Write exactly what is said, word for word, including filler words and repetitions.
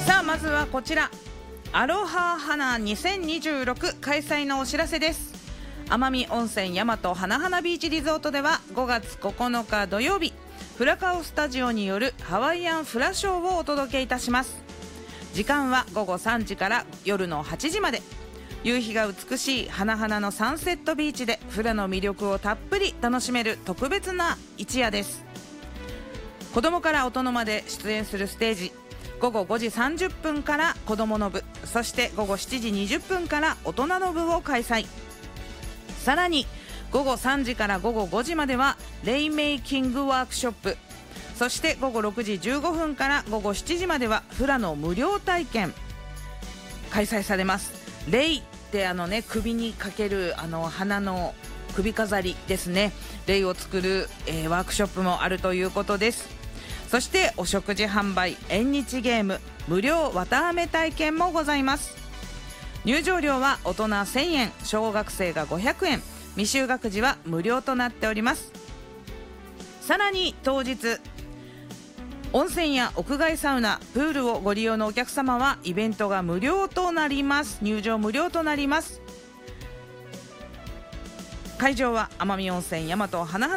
さあまずはこちら、アロハ花にせんにじゅうろく開催のお知らせです。奄美温泉大和花々ビーチリゾートではごがつここのか土曜日、フラカオスタジオによるハワイアンフラショーをお届けいたします。時間はごごさんじから夜のはちじまで。夕日が美しい花々のサンセットビーチでフラの魅力をたっぷり楽しめる特別な一夜です。子供から大人まで出演するステージ、ごごごじさんじゅっぷんから子供の部、そしてごごしちじにじゅっぷんから大人の部を開催。さらにごごさんじからごごごじまではレイメイキングワークショップ、そしてごごろくじじゅうごふんからごごしちじまではフラの無料体験開催されます。レイってあのね、首にかけるあの花の首飾りですね。レイを作る、えー、ワークショップもあるということです。そしてお食事販売、縁日ゲーム、無料綿あめ体験もございます。入場料は大人せんえん、小学生がごひゃくえん、未就学児は無料となっております。さらに当日、温泉や屋外サウナ、プールをご利用のお客様はイベントが無料となります。入場無料となります。会場は奄美温泉大和花々